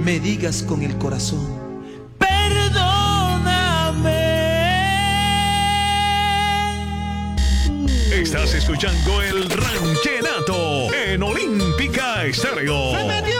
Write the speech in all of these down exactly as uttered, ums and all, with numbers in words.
me digas con el corazón: estás escuchando el Ranchenato en Olímpica Estéreo. ¡Se metió!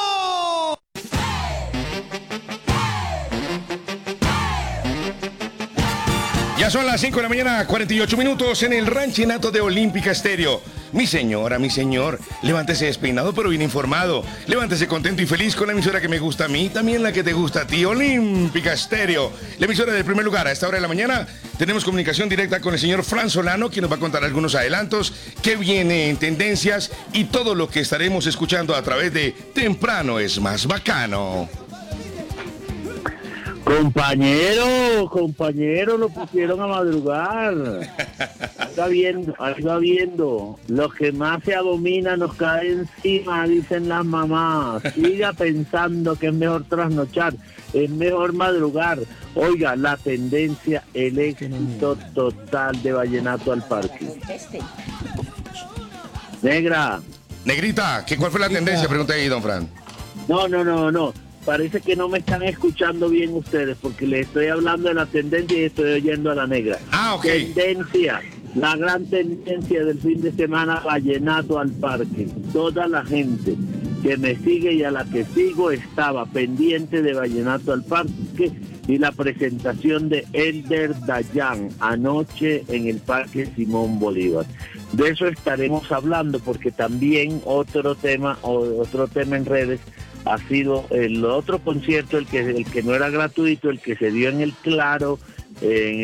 Ya son las cinco de la mañana, cuarenta y ocho minutos en el Ranchenato de Olímpica Estéreo. Mi señora, mi señor, levántese despeinado pero bien informado. Levántese contento y feliz con la emisora que me gusta a mí, también la que te gusta a ti, Olímpica Estéreo. La emisora del primer lugar. A esta hora de la mañana tenemos comunicación directa con el señor Fran Solano, quien nos va a contar algunos adelantos, qué viene en tendencias y todo lo que estaremos escuchando a través de Temprano es Más Bacano. Compañero, compañero, lo pusieron a madrugar. Está viendo, está viendo. Lo que más se abomina nos cae encima, dicen las mamás. Siga pensando que es mejor trasnochar, es mejor madrugar. Oiga, la tendencia, el éxito total de Vallenato al Parque. Negra. Negrita, ¿qué, ¿cuál fue la tendencia? Pregunta ahí, don Fran. No, no, no, no. Parece que no me están escuchando bien ustedes, porque les estoy hablando de la tendencia y estoy oyendo a la negra. Ah, ok. Tendencia, la gran tendencia del fin de semana, Vallenato al Parque. Toda la gente que me sigue y a la que sigo estaba pendiente de Vallenato al Parque y la presentación de Elder Dayan anoche en el Parque Simón Bolívar. De eso estaremos hablando, porque también otro tema, otro tema en redes ha sido el otro concierto, el que el que no era gratuito, el que se dio en el Claro, en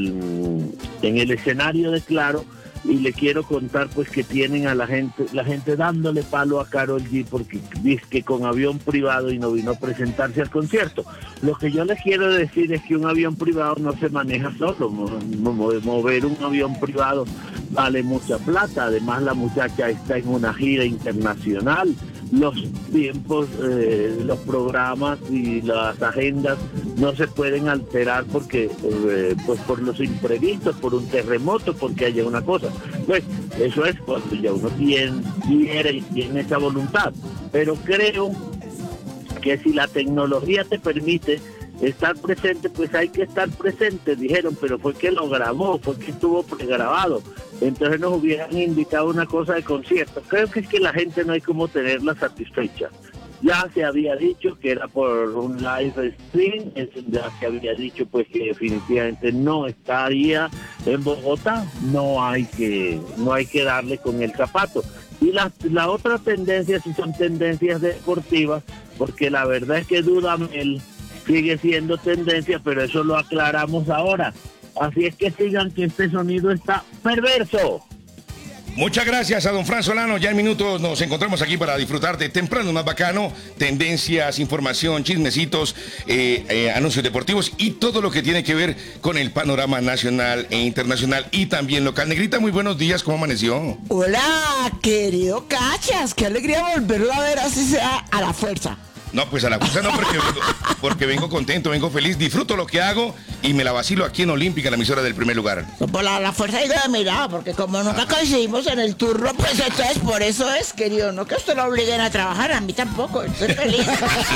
el en el escenario de Claro, y le quiero contar pues que tienen a la gente, la gente dándole palo a Karol G porque dice que con avión privado y no vino a presentarse al concierto. Lo que yo les quiero decir es que un avión privado no se maneja solo, mover un avión privado vale mucha plata, además la muchacha está en una gira internacional. Los tiempos, eh, los programas y las agendas no se pueden alterar porque, eh, pues por los imprevistos, por un terremoto, porque haya una cosa. Pues eso es cuando ya uno tiene, quiere y tiene esa voluntad. Pero creo que si la tecnología te permite estar presente, pues hay que estar presente, dijeron, pero fue que lo grabó, fue que estuvo pregrabado. Entonces nos hubieran indicado una cosa de concierto. Creo que es que la gente no hay como tenerla satisfecha. Ya se había dicho que era por un live stream, ya se había dicho pues que definitivamente no estaría en Bogotá, no hay que, no hay que darle con el zapato. Y la, la otra tendencia sí son tendencias deportivas, porque la verdad es que Dudamel sigue siendo tendencia, pero eso lo aclaramos ahora. Así es que sigan que este sonido está perverso. Muchas gracias a don Fran Solano. Ya en minutos nos encontramos aquí para disfrutar de Temprano Más Bacano, tendencias, información, chismecitos, eh, eh, anuncios deportivos y todo lo que tiene que ver con el panorama nacional e internacional y también local. Negrita, muy buenos días, ¿cómo amaneció? Hola, querido Cachas, qué alegría volverlo a ver, así sea a la fuerza. No, pues a la fuerza no, porque vengo, porque vengo contento, vengo feliz, disfruto lo que hago y me la vacilo aquí en Olímpica, la emisora del primer lugar. No, por la, la fuerza digo de mirada, porque como nunca coincidimos en el turno, pues entonces por eso es, querido, no que usted lo obliguen a trabajar, a mí tampoco, estoy feliz.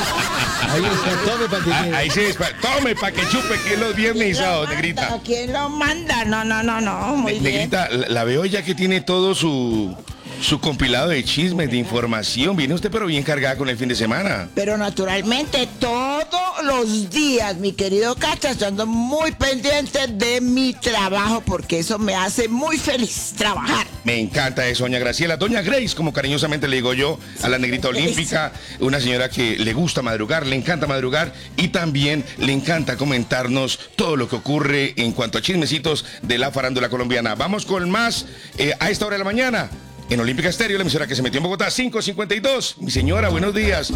Ahí está, tome para que ah, Ahí sí, es pa, tome para que chupe que es los viernes y sábados, Negrita. ¿Quién lo manda? No, no, no, no, muy bien. Negrita, la, la veo ya que tiene todo su... su compilado de chismes, de información. Viene usted pero bien cargada con el fin de semana. Pero naturalmente todos los días, mi querido Cachas, yo ando muy pendiente de mi trabajo porque eso me hace muy feliz trabajar. Me encanta eso, doña Graciela. Doña Grace, como cariñosamente le digo yo a la negrita olímpica, una señora que le gusta madrugar, le encanta madrugar y también le encanta comentarnos todo lo que ocurre en cuanto a chismecitos de la farándula colombiana. Vamos con más eh, a esta hora de la mañana. En Olímpica Estéreo, la emisora que se metió en Bogotá, cinco cincuenta y dos. Mi señora, buenos días.